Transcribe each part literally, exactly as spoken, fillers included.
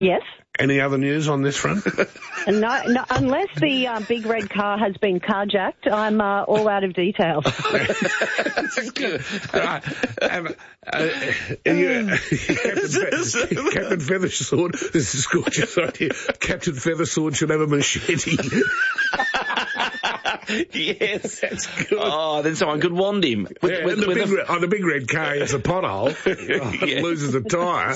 Yes. Any other news on this front? No, no, unless the uh, big red car has been carjacked, I'm uh, all out of details. Good. Right. Um, uh, you, Captain, Fe- Captain Feathersword, this is gorgeous idea. Captain Feathersword should have a machete. Yes. That's good. Oh, then someone could wand him. With, Yeah, with, and the with big, a... re- oh, the big red car hits a pothole. Oh, Yeah. loses a tyre.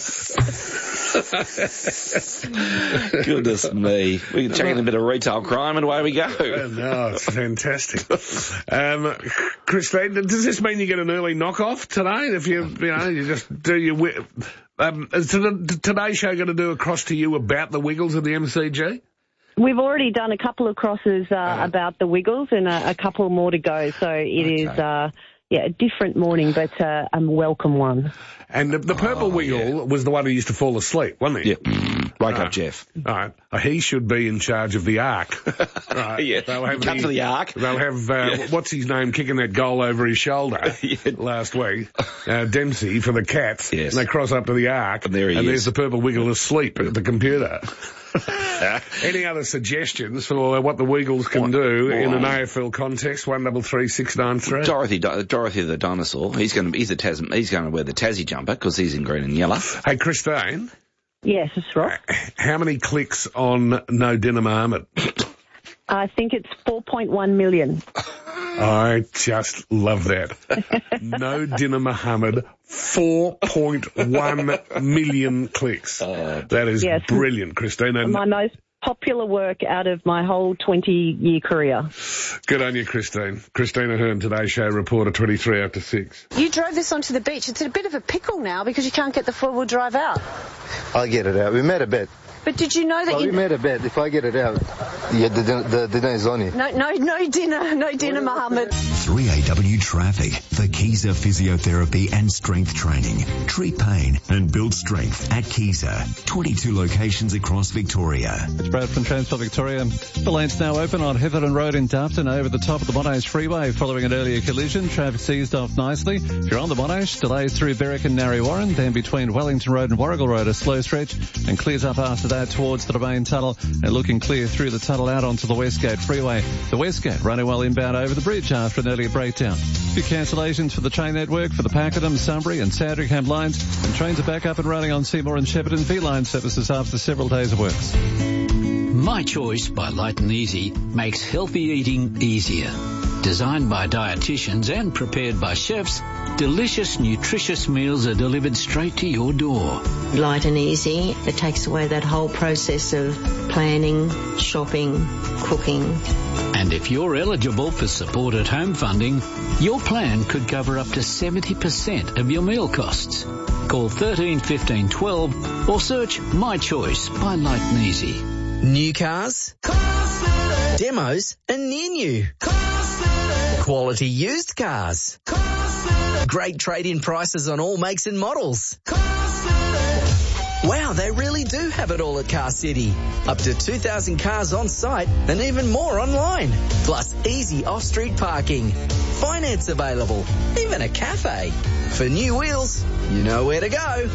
Goodness me. We can chuck in a bit of retail crime and away we go. Oh, no, it's fantastic. Um, Christine, does this mean you get an early knock-off today? If you, you know, you just do your... wi- Um, is the Today Show going to do a cross to you about the Wiggles of the M C G? We've already done a couple of crosses uh, uh, about the Wiggles and a, a couple more to go, so it okay. is... Uh, Yeah, a different morning, but uh, a welcome one. And the, the purple oh, Wiggle yeah. was the one who used to fall asleep, wasn't he? Yep. Wake right. up, Jeff. All right. Uh, he should be in charge of the Ark. Right. Yeah. They'll have Cut the, to the Ark. They'll have, uh, yeah. what's his name, kicking that goal over his shoulder yeah. last week. Uh, Dempsey for the Cats. Yes. And they cross up to the Ark. And there he and is. there's the purple Wiggle asleep at the computer. Any other suggestions for what the Wiggles can what, do what? in an A F L context? One double three six nine three. Dorothy, Dorothy the dinosaur. He's going to he's a Tas- he's going to wear the Tassie jumper because he's in green and yellow. Hey, Christine. Yes, that's right. How many clicks on No Dinner Mohammed? I think it's four point one million. I just love that. No Dinner Mohammed, four point one million clicks. Uh, that is yes. brilliant, Christine. My most popular work out of my whole twenty-year career. Good on you, Christine. Christina Hearn, Today Show reporter, twenty-three after six. You drove this onto the beach. It's a bit of a pickle now because you can't get the four-wheel drive out. I'll get it out. We made a bet. But did you know that well, you... we made a bet. If I get it out, yeah, the, the, the dinner is on you. No, no, no dinner. No dinner, Mohammed. three A W Traffic for Keyser Physiotherapy and Strength Training. Treat pain and build strength at Keyser. twenty-two locations across Victoria. It's Brad from Transport Victoria. The lane's now open on Heatherton Road in Dufton over the top of the Monash Freeway following an earlier collision. Traffic's eased off nicely. If you're on the Monash, delays through Berwick and Narre Warren, then between Wellington Road and Warrigal Road a slow stretch and clears up after that towards the Domain Tunnel and looking clear through the tunnel out onto the Westgate Freeway. The Westgate running well inbound over the bridge after an earlier breakdown. A few cancellations for the train network for the Pakenham, Sunbury and Sandringham lines, and trains are back up and running on Seymour and Shepparton V-line services after several days of works. My Choice by Light and Easy makes healthy eating easier. Designed by dietitians and prepared by chefs, delicious, nutritious meals are delivered straight to your door. Light and easy. It takes away that whole process of planning, shopping, cooking. And if you're eligible for support at home funding, your plan could cover up to seventy percent of your meal costs. Call thirteen fifteen twelve or search My Choice by Light and Easy. New cars, demos and near new. Quality used cars. Great trade-in prices on all makes and models. Wow, they really do have it all at Car City. Up to two thousand cars on site and even more online. Plus easy off-street parking. Finance available. Even a cafe. For new wheels, you know where to go.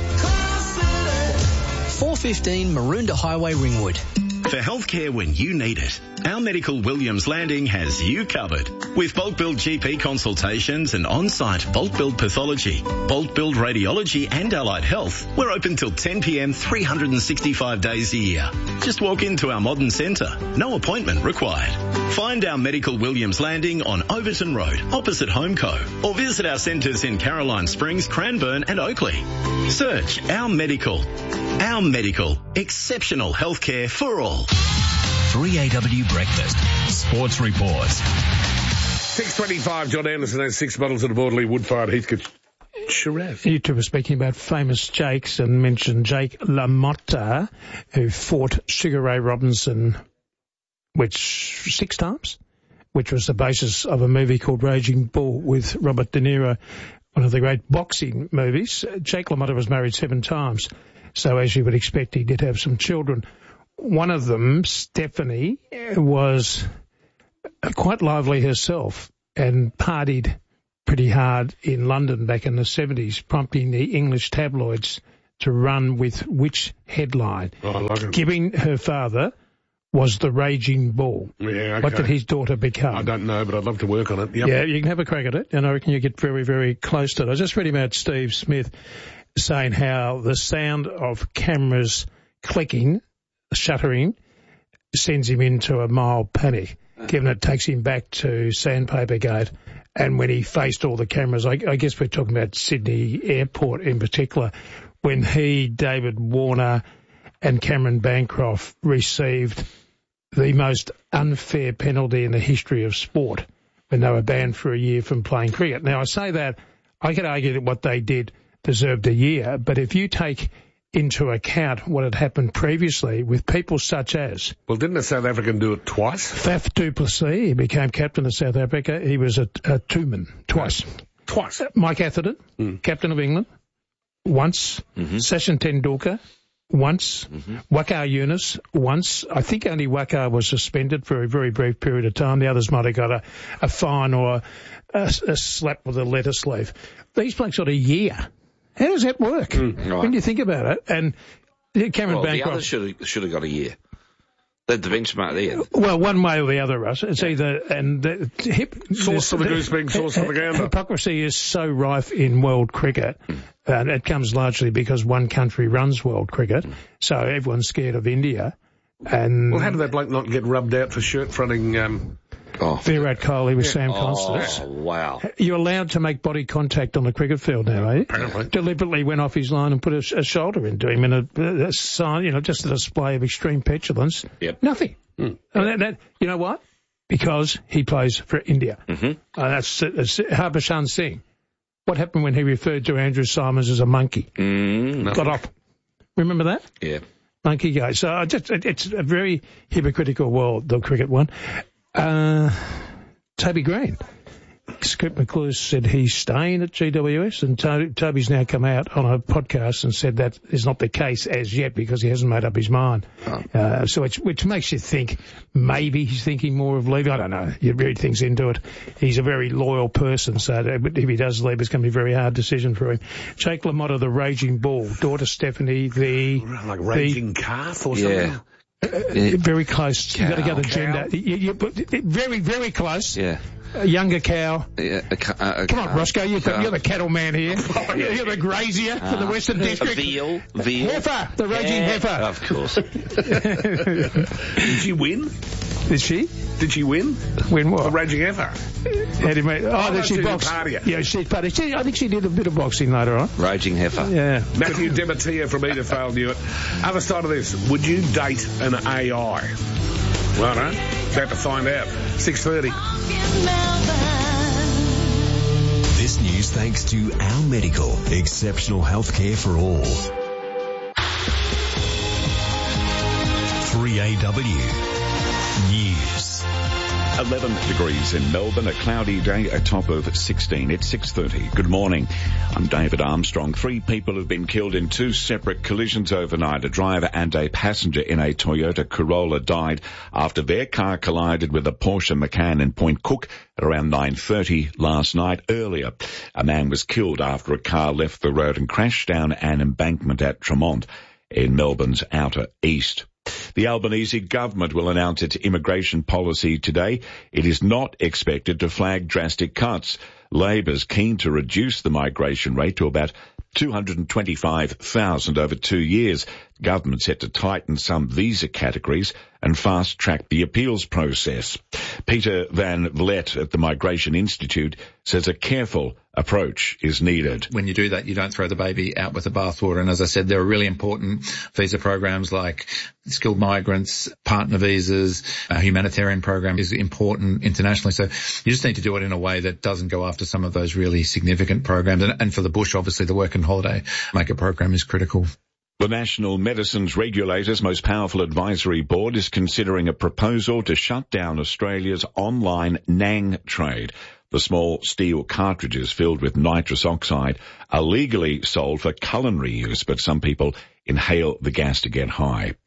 four fifteen Maroondah Highway, Ringwood. For healthcare when you need it, our Medical Williams Landing has you covered. With bulk build G P consultations and on-site bulk build pathology, bulk build radiology and allied health, we're open till ten p.m. three hundred sixty-five days a year. Just walk into our modern centre. No appointment required. Find our Medical Williams Landing on Overton Road, opposite Homeco, or visit our centres in Caroline Springs, Cranbourne and Oakley. Search Our Medical. Our Medical. Exceptional healthcare for all. three A W Breakfast. Sports Report. six twenty-five, John Anderson has six bottles of the Borderley wood-fired Heathcote Shiraz. You two were speaking about famous Jakes and mentioned Jake LaMotta, who fought Sugar Ray Robinson, which, six times? Which was the basis of a movie called Raging Bull with Robert De Niro, one of the great boxing movies. Jake LaMotta was married seven times, so as you would expect, he did have some children. One of them, Stephanie, was quite lively herself and partied pretty hard in London back in the seventies, prompting the English tabloids to run with which headline? Oh, I like it. Giving her father was the raging bull. Yeah, okay. What did his daughter become? I don't know, but I'd love to work on it. Yep. Yeah, you can have a crack at it, and I reckon you get very, very close to it. I was just reading about Steve Smith saying how the sound of cameras clicking, shuttering, sends him into a mild panic, given it takes him back to Sandpaper Gate. And when he faced all the cameras, I, I guess we're talking about Sydney Airport in particular, when he, David Warner and Cameron Bancroft received the most unfair penalty in the history of sport when they were banned for a year from playing cricket. Now, I say that, I could argue that what they did deserved a year, but if you take into account what had happened previously with people such as... Well, didn't the South African do it twice? Faf du Plessis, he became captain of South Africa. He was a, a two-man twice. Twice. Uh, Mike Atherton, mm. captain of England, once. Mm-hmm. Sachin Tendulkar, once. Mm-hmm. Waqar Younis, once. I think only Waqar was suspended for a very brief period of time. The others might have got a, a fine or a, a slap with a lettuce leaf. These blokes got a year. How does that work? Mm, right. When you think about it? And Cameron well, Bancroft... the others should have, should have got a year. The, the benchmark there. Well, one way or the other, Russ. It's yeah. either... and the hip, Sauce for the goose being sauce for the gander. Hypocrisy is so rife in world cricket, mm. and it comes largely because one country runs world cricket, mm. so everyone's scared of India. And well, how did that bloke not get rubbed out for shirt fronting... Um, Oh. Virat Kohli with yeah. Sam Constance. Oh, wow. You're allowed to make body contact on the cricket field now, are you? Apparently. Deliberately went off his line and put a, a shoulder into him in a, a sign, you know, just a display of extreme petulance. Yep. Nothing. Mm. And that, that, you know what? Because he plays for India. Mm-hmm. Uh, that's, that's Harbhajan Singh. What happened when he referred to Andrew Simons as a monkey? Mm, Got off. Remember that? Yeah. Monkey guy. So I just, it, it's a very hypocritical world, the cricket one. Uh, Toby Green. Scoop McClure said he's staying at G W S, and to- Toby's now come out on a podcast and said that is not the case as yet because he hasn't made up his mind. Oh. Uh, so it's, which makes you think maybe he's thinking more of leaving. I don't know. You read things into it. He's a very loyal person, so if he does leave, it's going to be a very hard decision for him. Jake LaMotta, the raging bull. Daughter Stephanie, the... Like raging the, calf or something? Yeah. Uh, yeah. Very close. You've got to get the gender. You, you, very, very close. Yeah. A younger cow. Yeah, a, a, a Come on, Roscoe, you're the, you're the cattle man here. Oh, yeah. You're the grazier uh, for the Western District. A veal. Veal. Heifer, the raging yeah. heifer. Of course. Did she win? Did she? Did she win? Win what? The raging heifer. How do you mean? Oh, oh that she boxed. Yeah, she party. She, I think she did a bit of boxing later on. Raging heifer. Yeah. Matthew Demetria from Edithvale knew it. Other side of this, would you date an A I? Well, no. About to find out. six thirty. This news thanks to Our Medical. Exceptional healthcare for all. three A W News. eleven degrees in Melbourne, a cloudy day, a top of sixteen. It's six thirty. Good morning. I'm David Armstrong. Three people have been killed in two separate collisions overnight. A driver and a passenger in a Toyota Corolla died after their car collided with a Porsche Macan in Point Cook at around nine thirty last night. Earlier, a man was killed after a car left the road and crashed down an embankment at Tremont in Melbourne's outer east. The Albanese government will announce its immigration policy today. It is not expected to flag drastic cuts. Labor's keen to reduce the migration rate to about two hundred twenty-five thousand over two years. Government set to tighten some visa categories and fast-track the appeals process. Peter Van Vlet at the Migration Institute says a careful approach is needed. When you do that, you don't throw the baby out with the bathwater. And as I said, there are really important visa programs like skilled migrants, partner visas, a humanitarian program is important internationally. So you just need to do it in a way that doesn't go after some of those really significant programs. And, and for the bush, obviously, the work and holiday maker program is critical. The National Medicines Regulator's most powerful advisory board is considering a proposal to shut down Australia's online Nang trade. The small steel cartridges filled with nitrous oxide are legally sold for culinary use, but some people inhale the gas to get high.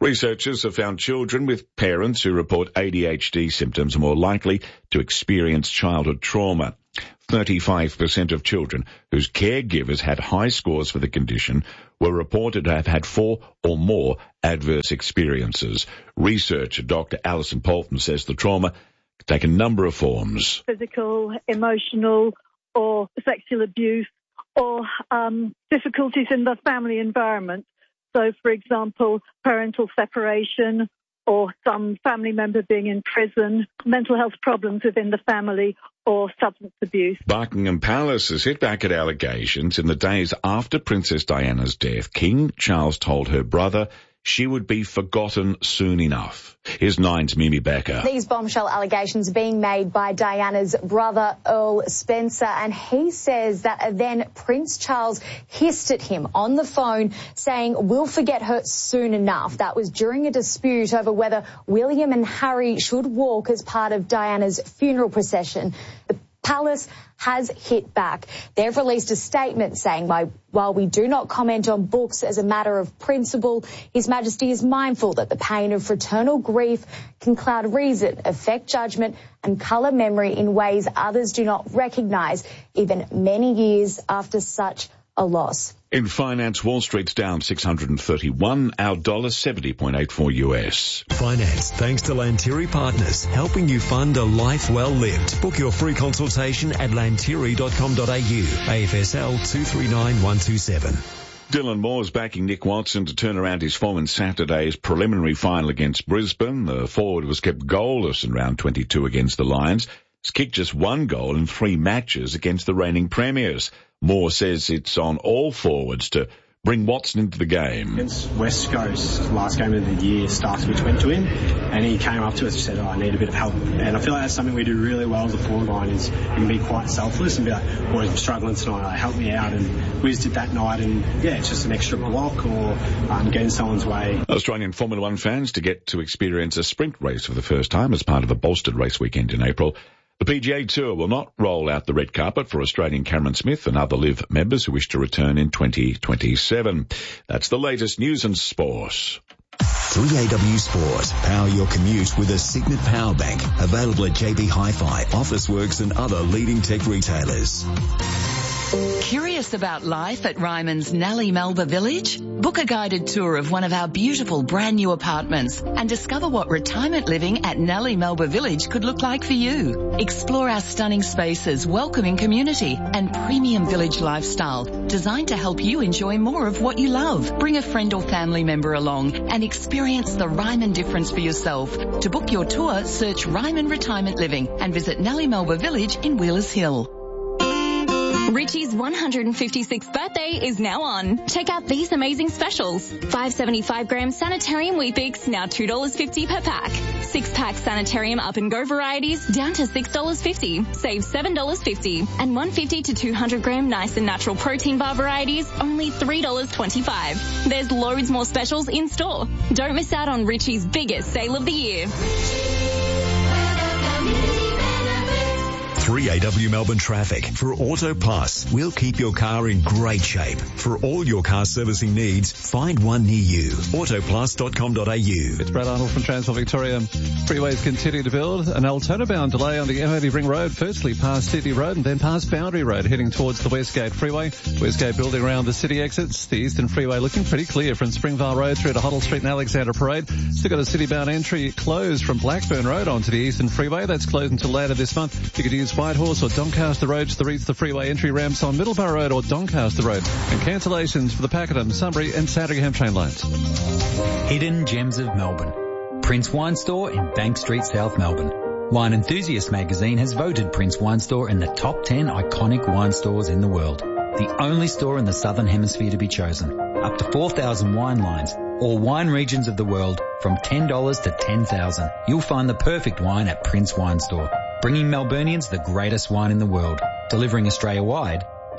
Researchers have found children with parents who report A D H D symptoms are more likely to experience childhood trauma. thirty-five percent of children whose caregivers had high scores for the condition were reported to have had four or more adverse experiences. Researcher Doctor Alison Polton says the trauma can take a number of forms. Physical, emotional, or sexual abuse, or um, difficulties in the family environment. So, for example, parental separation, or some family member being in prison, mental health problems within the family, or substance abuse. Buckingham Palace has hit back at allegations. In the days after Princess Diana's death, King Charles told her brother she would be forgotten soon enough. Here's Nine's Mimi Becker. These bombshell allegations are being made by Diana's brother, Earl Spencer, and he says that then Prince Charles hissed at him on the phone saying, "We'll forget her soon enough." That was during a dispute over whether William and Harry should walk as part of Diana's funeral procession. The Palace has hit back. They've released a statement saying, while we do not comment on books as a matter of principle, His Majesty is mindful that the pain of fraternal grief can cloud reason, affect judgment and colour memory in ways others do not recognise, even many years after such a loss. In finance, Wall Street's down six hundred thirty-one, our dollar seventy point eight four U S. Finance, thanks to Lantiri Partners, helping you fund a life well lived. Book your free consultation at lantiri dot com dot a u. A F S L two three nine one two seven. Dylan Moore's backing Nick Watson to turn around his form in Saturday's preliminary final against Brisbane. The forward was kept goalless in round twenty-two against the Lions. He's kicked just one goal in three matches against the reigning premiers. Moore says it's on all forwards to bring Watson into the game. Against West Coast, last game of the year, Starkovich went to him and he came up to us and said, oh, I need a bit of help. And I feel like that's something we do really well as a forward line, is you can be quite selfless and be like, boys, I'm struggling tonight, like, help me out. And Wiz did that night, and yeah, it's just an extra block or um, getting someone's way. Australian Formula One fans to get to experience a sprint race for the first time as part of a bolstered race weekend in April. The P G A Tour will not roll out the red carpet for Australian Cameron Smith and other Live members who wish to return in twenty twenty-seven. That's the latest news and sport. three A W Sport. Power your commute with a Signet Power Bank. Available at J B Hi-Fi, Officeworks and other leading tech retailers. Curious about life at Ryman's Nellie Melba Village? Book a guided tour of one of our beautiful brand new apartments and discover what retirement living at Nellie Melba Village could look like for you. Explore our stunning spaces, welcoming community and premium village lifestyle designed to help you enjoy more of what you love. Bring a friend or family member along and experience the Ryman difference for yourself. To book your tour, search Ryman Retirement Living and visit Nellie Melba Village in Wheelers Hill. Richie's one hundred fifty-sixth birthday is now on. Check out these amazing specials. five seventy-five gram Sanitarium Weet-Bix, now two dollars fifty per pack. six pack Sanitarium Up and Go varieties, down to six dollars fifty. Save seven dollars fifty. And one fifty to two hundred gram Nice and Natural Protein Bar varieties, only three dollars twenty-five. There's loads more specials in store. Don't miss out on Richie's biggest sale of the year. three A W Melbourne traffic. For Auto Plus, we'll keep your car in great shape. For all your car servicing needs, find one near you. auto plus dot com dot a u. It's Brad Arnold from Transport Victoria. Freeways continue to build. An Altona-bound delay on the M eighty Ring Road, firstly past Sydney Road and then past Boundary Road, heading towards the Westgate Freeway. Westgate building around the city exits. The Eastern Freeway looking pretty clear from Springvale Road through to Hoddle Street and Alexandra Parade. Still got a city-bound entry closed from Blackburn Road onto the Eastern Freeway. That's closed until later this month. You could use Whitehorse or Doncaster Road to reach the freeway entry ramps on Middleborough Road or Doncaster Road. And cancellations for the Pakenham, Sunbury and Sandringham train lines. Hidden Gems of Melbourne. Prince Wine Store in Bank Street, South Melbourne. Wine Enthusiast magazine has voted Prince Wine Store in the top ten iconic wine stores in the world. The only store in the Southern Hemisphere to be chosen. Up to four thousand wine lines, all wine regions of the world, from ten dollars to ten thousand dollars. You'll find the perfect wine at Prince Wine Store. Bringing Melburnians the greatest wine in the world. Delivering Australia-wide,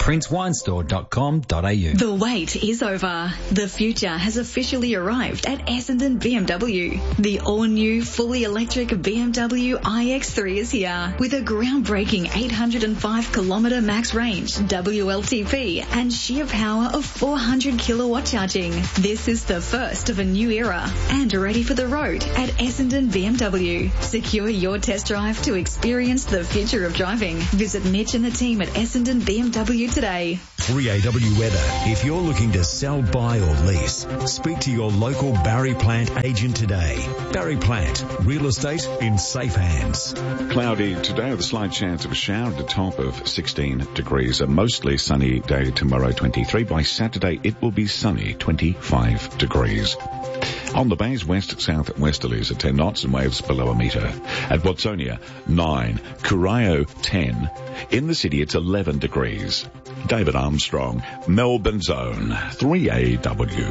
prince wine store dot com dot a u. The wait is over. The future has officially arrived at Essendon B M W. The all-new, fully electric B M W i X three is here with a groundbreaking eight hundred five kilometre max range, W L T P, and sheer power of four hundred kilowatt charging. This is the first of a new era and ready for the road at Essendon B M W. Secure your test drive to experience the future of driving. Visit Mitch and the team at Essendon B M W today. three A W weather. If you're looking to sell, buy or lease, speak to your local Barry Plant agent today. Barry Plant, real estate in safe hands. Cloudy today with a slight chance of a shower at the top of sixteen degrees. A mostly sunny day tomorrow, twenty-three. By Saturday, it will be sunny, twenty-five degrees. On the bays, west, south, westerlies at ten knots and waves below a metre. At Watsonia, nine. Corio, ten. In the city, it's eleven degrees. David Armstrong, Melbourne Zone, three A W.